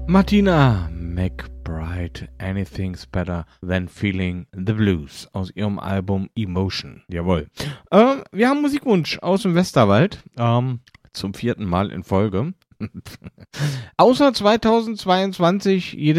Martina McBride, Anything's Better Than Feeling the Blues aus ihrem Album Emotion. Jawohl. Wir haben Musikwunsch aus dem Westerwald. Zum 4. Mal in Folge. Außer 2022